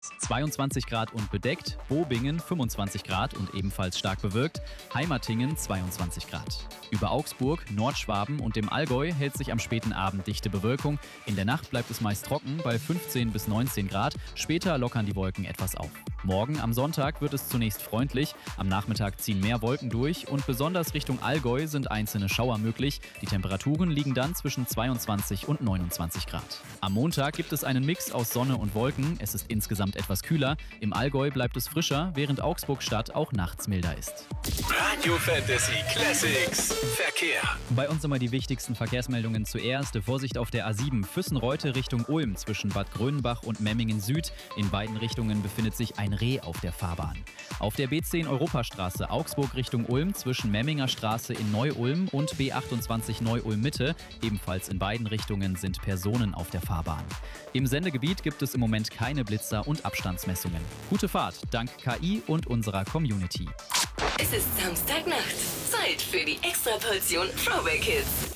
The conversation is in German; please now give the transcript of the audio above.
22 Grad und bedeckt, Bobingen 25 Grad und ebenfalls stark bewölkt, Heimatingen 22 Grad. Über Augsburg, Nordschwaben und dem Allgäu hält sich am späten Abend dichte Bewölkung. In der Nacht bleibt es meist trocken bei 15 bis 19 Grad, später lockern die Wolken etwas auf. Morgen am Sonntag wird es zunächst freundlich, am Nachmittag ziehen mehr Wolken durch und besonders Richtung Allgäu sind einzelne Schauer möglich. Die Temperaturen liegen dann zwischen 22 und 29 Grad. Am Montag gibt es einen Mix aus Sonne und Wolken, es ist insgesamt etwas kühler, im Allgäu bleibt es frischer, während Augsburg-Stadt auch nachts milder ist. Radio Fantasy Classics Verkehr. Bei uns nochmal die wichtigsten Verkehrsmeldungen zuerst. Vorsicht auf der A7 Füssen-Reute Richtung Ulm zwischen Bad Grönenbach und Memmingen Süd. In beiden Richtungen befindet sich ein Reh auf der Fahrbahn. Auf der B10 Europastraße Augsburg Richtung Ulm zwischen Memminger Straße in Neu-Ulm und B28 Neu-Ulm Mitte. Ebenfalls in beiden Richtungen sind Personen auf der Fahrbahn. Im Sendegebiet gibt es im Moment keine Blitzer und Abstandsmessungen. Gute Fahrt dank KI und unserer Community. Es ist Samstagnacht. Zeit für die Extraportion Throwback Hits.